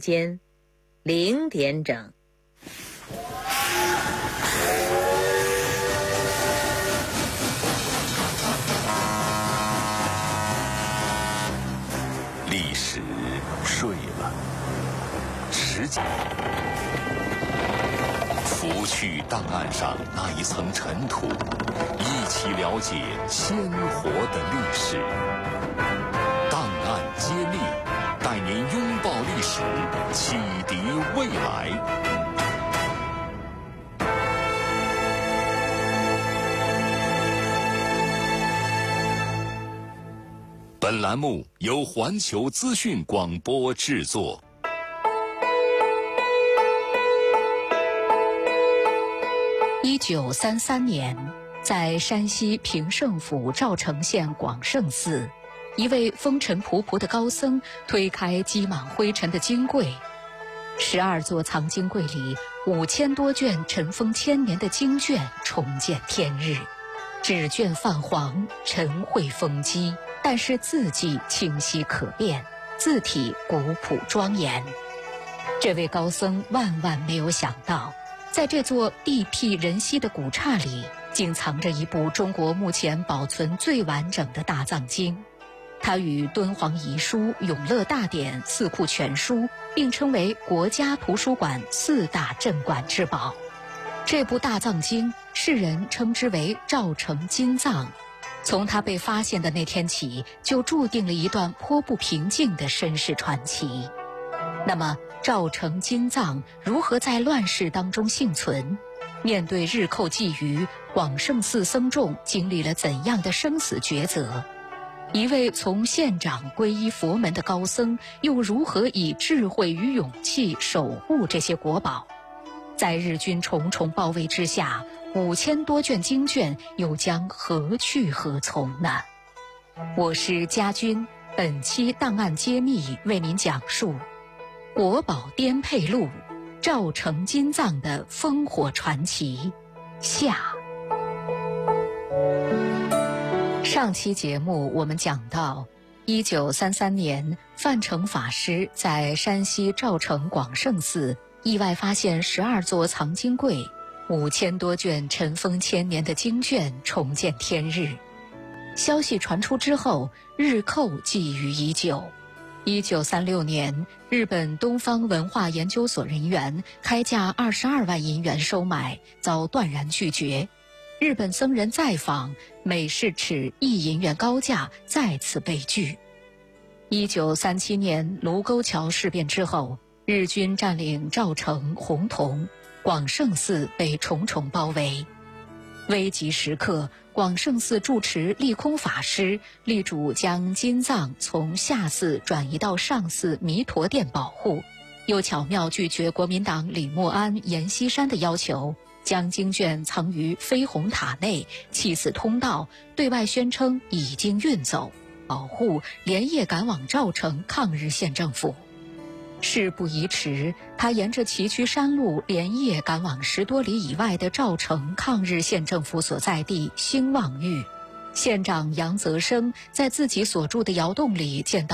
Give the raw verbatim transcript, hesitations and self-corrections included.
间零点整。 历史睡了，时间拂去档案上那一层尘土，一起了解鲜活的历史。档案揭秘，带您拥抱历史，启迪未来。本栏目由环球资讯广播制作。 一九三三年，在山西平胜府赵城县广胜寺，一位风尘仆仆的高僧推开积满灰尘的金柜，十二座藏经柜里五千多卷尘封千年的经卷重见天日，纸卷泛黄，尘秽封积，但是字迹清晰可辨，字体古朴庄严。这位高僧万万没有想到，在这座地僻人稀的古刹里，竟藏着一部中国目前保存最完整的大藏经。它与敦煌遗书、永乐大典、四库全书并称为国家图书馆四大镇馆之宝。这部大藏经，世人称之为赵城金藏。从它被发现的那天起，就注定了一段颇不平静的身世传奇。那么，赵城金藏如何在乱世当中幸存？面对日寇觊觎，广胜寺僧众经历了怎样的生死抉择？一位从县长皈依佛门的高僧，又如何以智慧与勇气守护这些国宝？在日军重重包围之下，五千多卷经卷又将何去何从呢？我是家军，本期档案揭秘为您讲述国宝颠沛录，赵城金藏的烽火传奇下。上期节目我们讲到，一九三三年，范成法师在山西赵城广胜寺意外发现十二座藏经柜，五千多卷尘封千年的经卷重见天日。消息传出之后，日寇觊觎已久。一九三六年，日本东方文化研究所人员开价二十二万银元收买，遭断然拒绝。日本僧人再访，每是尺一银元高价，再次被拒。一九三七年卢沟桥事变之后，日军占领赵城、洪洞，广胜寺被重重包围。危急时刻，广胜寺住持利空法师力主将金藏从下寺转移到上寺弥陀殿保护，又巧妙拒绝国民党李默安、阎锡山的要求，将经卷藏于飞虹塔内，弃死通道，对外宣称已经运走，保护连夜赶往赵城抗日县政府。事不宜迟，他沿着崎岖山路连夜赶往十多里以外的赵城抗日县政府所在地兴旺峪。县长杨泽生在自己所住的窑洞里见到